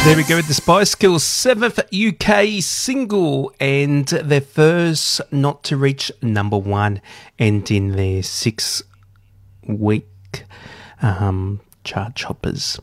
There we go with the Spice Girls' 7th UK single and their first not to reach number one and in their 6-week chart choppers.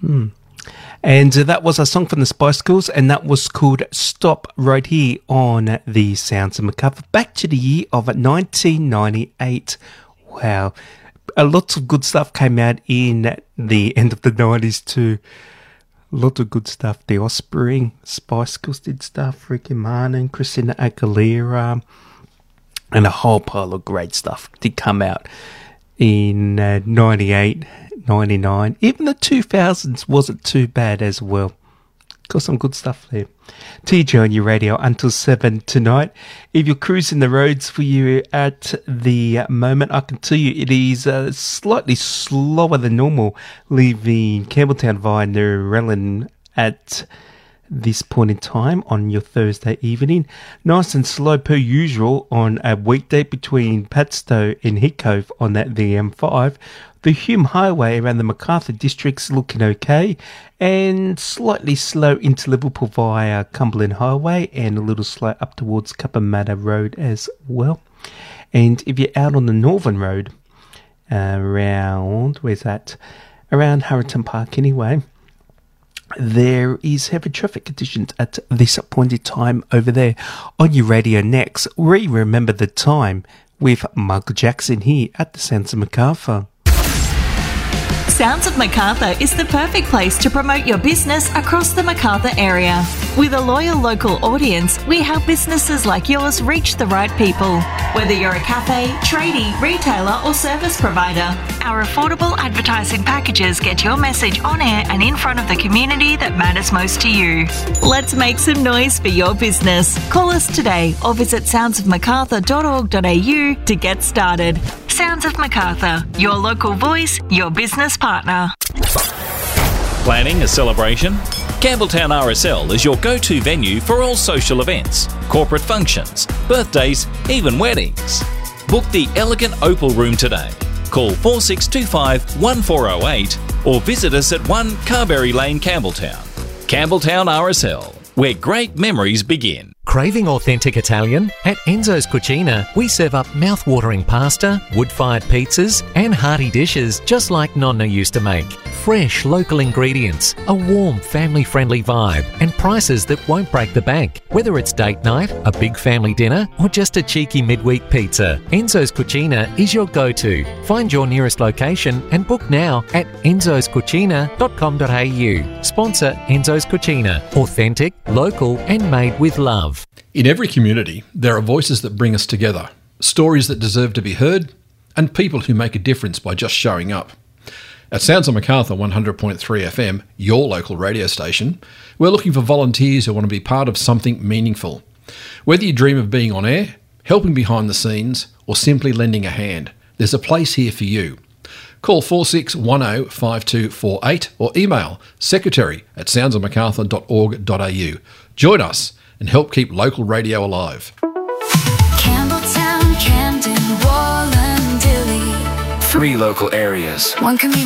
And that was a song from the Spice Girls, and that was called Stop, right here on the Sounds of Macarthur. Back to the year of 1998. Wow. Lots of good stuff came out in the end of the 90s too. A lot of good stuff. The Offspring, Spice Girls did stuff, Ricky Martin, Christina Aguilera, and a whole pile of great stuff did come out in 98, 99. Even the 2000s wasn't too bad as well. Got some good stuff there. TJ on your radio until 7 tonight. If you're cruising the roads for you at the moment, I can tell you it is slightly slower than normal leaving Campbelltown via Narellan at this point in time on your Thursday evening. Nice and slow per usual on a weekday between Padstow and Heathcove on that the M5. The Hume Highway around the Macarthur district's looking okay, and slightly slow into Liverpool via Cumberland Highway and a little slow up towards Cappamata Road as well. And if you're out on the Northern Road, around Harrington Park anyway, there is heavy traffic conditions at this point in time over there. On your radio next, we remember the time with Michael Jackson here at the Sounds of Macarthur. Sounds of Macarthur is the perfect place to promote your business across the Macarthur area. With a loyal local audience, we help businesses like yours reach the right people. Whether you're a cafe, tradie, retailer or service provider, our affordable advertising packages get your message on air and in front of the community that matters most to you. Let's make some noise for your business. Call us today or visit soundsofmacarthur.org.au to get started. Sounds of Macarthur, your local voice, your business partner. Planning a celebration? Campbelltown RSL is your go-to venue for all social events, corporate functions, birthdays, even weddings. Book the elegant Opal Room today. Call 4625 1408 or visit us at 1 Carberry Lane, Campbelltown. Campbelltown RSL, where great memories begin. Craving authentic Italian? At Enzo's Cucina, we serve up mouth-watering pasta, wood-fired pizzas and hearty dishes just like Nonna used to make. Fresh local ingredients, a warm family-friendly vibe and prices that won't break the bank. Whether it's date night, a big family dinner or just a cheeky midweek pizza, Enzo's Cucina is your go-to. Find your nearest location and book now at enzoscucina.com.au. Sponsor Enzo's Cucina. Authentic, local and made with love. In every community, there are voices that bring us together, stories that deserve to be heard, and people who make a difference by just showing up. At Sounds of Macarthur 100.3 FM, your local radio station, we're looking for volunteers who want to be part of something meaningful. Whether you dream of being on air, helping behind the scenes, or simply lending a hand, there's a place here for you. Call 46105248 or email secretary@soundsofmacarthur.org.au. Join us and help keep local radio alive. Campbelltown, Camden, Wallandilly. 3 local areas. 1 community.